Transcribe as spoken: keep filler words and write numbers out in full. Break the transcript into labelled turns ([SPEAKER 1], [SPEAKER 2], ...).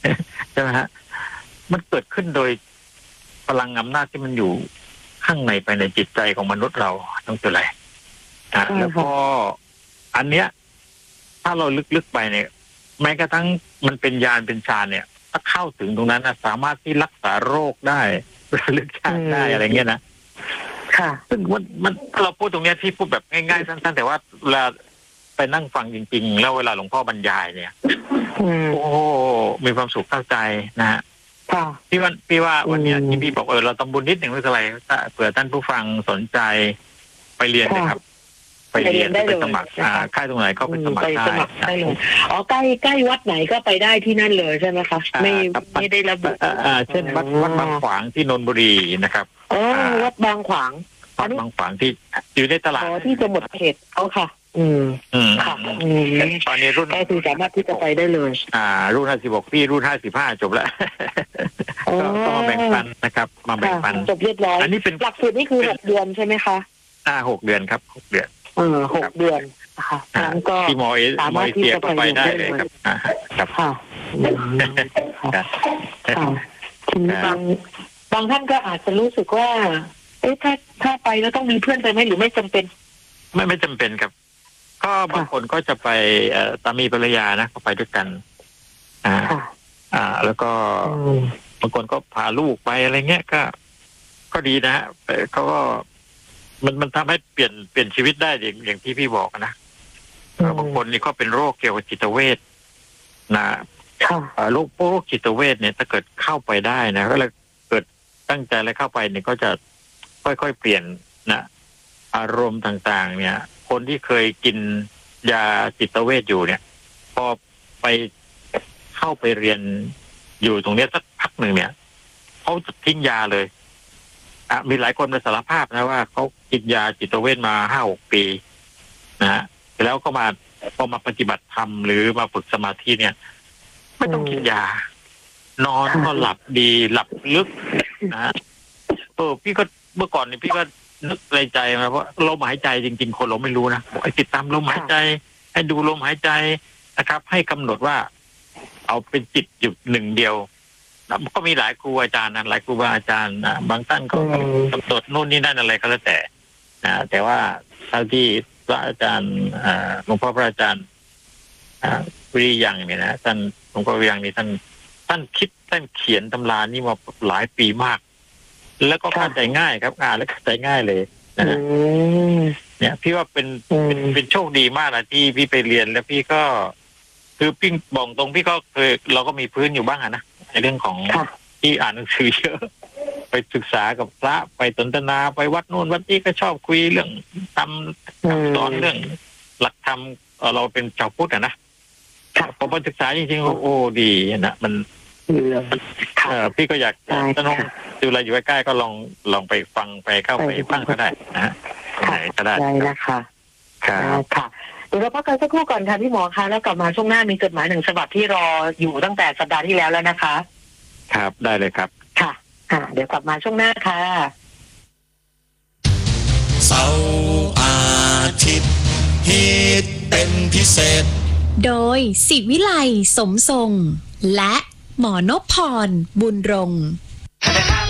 [SPEAKER 1] ใช่ไหมฮะมันเกิดขึ้นโดยพลังอำนาจที่มันอยู่ข้างในไปในจิตใจของมนุษย์เราต้องเป็นไรอ่าแล้วก็อันเนี้ยถ้าเราลึกๆไปเนี่ยแม้กระทั่งมันเป็นยานเป็นฌานเนี่ยถ้าเข้าถึงตรงนั้นนะสามารถที่รักษาโรคได้ระลึกชาติได้อะไรเงี้ยนะ
[SPEAKER 2] ค่ะ
[SPEAKER 1] ซึ่งมันมันเราพูดตรงเนี้ยที่พูดแบบง่ายๆสั้นๆแต่ว่าเวลาไปนั่งฟังจริงๆแล้วเวลาหลวงพ่อบรรยายเนี่ยโอ้มีความสุขเข้าใจนะฮะพี่ว่าพี่ว่าวันนี้ที่พี่บอกเออเราทำบุญนิดหนึ่งไม่เป็นไรเผื่อท่านผู้ฟังสนใจไปเรียนนะครับไปเรียนไปสมัครค่ายตรงไหนก็ไปสมัครได้
[SPEAKER 2] เลยอ๋อใกล้ใกล้วัดไหนก็ไปได้ที่นั่นเลยใช่ไหมคะไม่ไม่ได้ระบุ
[SPEAKER 1] เช่นวัดวัดบางขวางที่นนทบุรีนะครับ
[SPEAKER 2] อ๋อวัดบางขวาง
[SPEAKER 1] วัดบางขวางที่อยู่ในตลาด
[SPEAKER 2] อ๋อที่จะหมดเขตเขาค่ะอืม
[SPEAKER 1] อืม
[SPEAKER 2] ค่ะอืม
[SPEAKER 1] ตอนนี้รุ่น
[SPEAKER 2] ก็คือสามารถที่จะไปได้เลย
[SPEAKER 1] อ่ารุ่นห้าสิบหกพี่รุ่นห้าสิบห้าจบแล้วก็ต้องมาแบ่งปันนะครับมาแบ่งปัน
[SPEAKER 2] จบเรียบร้อย
[SPEAKER 1] อันนี้เป็น
[SPEAKER 2] หลักสูตรนี่คือหกเดือนใช่ไหมคะ
[SPEAKER 1] อ่าหกเดือนครับหกเดือน
[SPEAKER 2] เออหกเดือนค่ะงั้นก็
[SPEAKER 1] ที่มอเอสมอเอเชียก็ไปได้เลยครับอ่าครับ
[SPEAKER 2] ค่ะทีนี้บางบางท่านก็อาจจะรู้สึกว่าเอ๊ะถ้าถ้าไปแล้วต้องมีเพื่อนไปไหมหรือไม่จำเป็น
[SPEAKER 1] ไม่ไม่จำเป็นครับก็บางคนก็จะไปเอ่อสามีภรรยานะก็ไปด้วยกันอ่าอ่าแล้วก็บางคนก็พาลูกไปอะไรเงี้ยก็ก็ดีนะฮะเขาก็มันมันทำให้เปลี่ยนเปลี่ยนชีวิตได้อย่างอย่างที่พี่บอกนะบางคนนี่ก็เป็นโรคเกี่ยวกับจิตเวชนะโรคโรคจิตเวชเนี่ยถ้าเกิดเข้าไปได้นะก็เลยเกิดตั้งใจแล้วเข้าไปเนี่ยก็จะค่อยๆเปลี่ยนนะอารมณ์ต่างๆเนี่ยคนที่เคยกินยาจิตเวชอยู่เนี่ยพอไปเข้าไปเรียนอยู่ตรงนี้สักพักหนึ่งเนี่ยเขาจะทิ้งยาเลยอ่ะมีหลายคนมาสารภาพนะว่าเขากินยาจิตเวชมาห้าหกปีนะฮะแล้วก็มาพอมาปฏิบัติธรรมหรือมาฝึกสมาธิเนี่ยไม่ต้องกินยานอนก็หลับดีหลับลึกนะฮะเออพี่ก็เมื่อก่อนเนี่ยพี่ก็นึกในใจมาว่าลมหายใจจริงๆคนเราไม่รู้นะบอกให้ติดตามลมหายใจให้ดูลมหายใจนะครับให้กำหนดว่าเอาเป็นจิตหยุดหนึ่งเดียวก็มีหลายครูอาจารย์นะหลายครูบาอาจารย์นะบางท่านก็กำหนดโน่นนี่นั่นอะไรก็แล้วแต่นะแต่ว่าเท่าที่พระอาจารย์หลวงพ่อพระอาจารย์วิริยังเนี่ยนะท่านหลวงพ่อวิริยังนี่ท่านท่านคิดท่านเขียนตำรานี่มาหลายปีมากแล้วก็เข้าใจง่ายครับอ่านแล้วเข้าใจง่ายเลยนะเนี่ยพี่ว่าเป็นเป็นเป็นโชคดีมากนะที่พี่ไปเรียนแล้วพี่ก็คือพี่บอกตรงพี่ก็เคยเราก็มีพื้นอยู่บ้างนะในเรื่องของที่อ่านหนังสือเยอะไปศึกษากับพระไปสนทนาไปวัดโน่นวัดนี้ก็ชอบคุยเรื่องทำสอนเรื่องหลักธรรมเราเป็นชาวพุทธอะนะพอไปศึกษาจริงๆโอ้ดีนะมันเออพี่ก็อยากจะน้องดูอะไรอยู่ใกล้ๆก็ลองลองไปฟังไปเข้าไปฟังก็ได้นะไหนก็ได้
[SPEAKER 2] ได้นะคะครับค่ะเดี๋ยวเราพักกันสักครู่ก่อนค่ะพี่หมอคะแล้วกลับมาช่วงหน้ามีจดหมายหนึ่งฉบับที่รออยู่ตั้งแต่สัปดาห์ที่แล้วแล้วนะคะ
[SPEAKER 1] ครับได้เลยครับ
[SPEAKER 2] ค่ะค่ะเดี๋ยวกลับมาช่วงหน้าค่ะ
[SPEAKER 3] เสาร์อาทิตย์ฮิตเป็นพิเศษ
[SPEAKER 4] โดยศิวิไลสมทรงและหมอนพพรบุญรงค์